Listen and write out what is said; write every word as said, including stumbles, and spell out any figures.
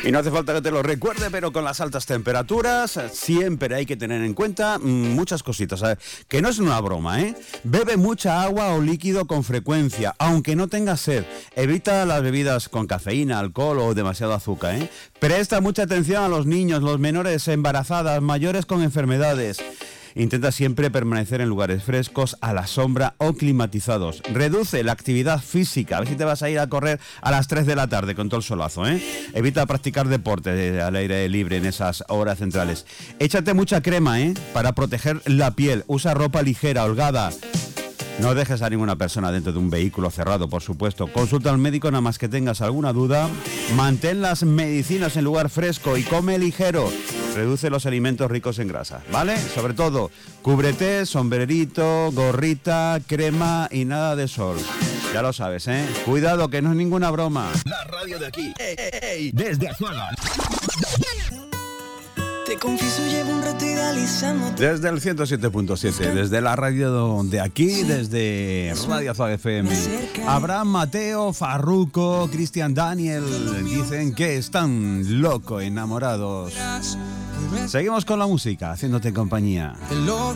Y no hace falta que te lo recuerde, pero con las altas temperaturas siempre hay que tener en cuenta muchas cositas. A ver, que no es una broma, ¿eh? Bebe mucha agua o líquido con frecuencia, aunque no tengas sed. Evita las bebidas con cafeína, alcohol o demasiado azúcar, ¿eh? Presta mucha atención a los niños, los menores, embarazadas, mayores con enfermedades. Intenta siempre permanecer en lugares frescos, a la sombra o climatizados. Reduce la actividad física. A ver si te vas a ir a correr a las tres de la tarde con todo el solazo, ¿eh? Evita practicar deporte al aire libre en esas horas centrales. Échate mucha crema, ¿eh? Para proteger la piel. Usa ropa ligera, holgada. No dejes a ninguna persona dentro de un vehículo cerrado, por supuesto. Consulta al médico nada más que tengas alguna duda. Mantén las medicinas en lugar fresco y come ligero. Reduce los alimentos ricos en grasa, ¿vale? Sobre todo, cúbrete, sombrerito, gorrita, crema y nada de sol. Ya lo sabes, ¿eh? Cuidado, que no es ninguna broma. La radio de aquí, ey, ey, ey, desde Azuaga. Te confieso, llevo un rato idealizándote. Desde el ciento siete punto siete, desde la radio de aquí, desde Radio Azuaga F M. Abraham, Mateo, Farruko, Cristian, Daniel, dicen que están loco enamorados. Seguimos con la música, haciéndote compañía.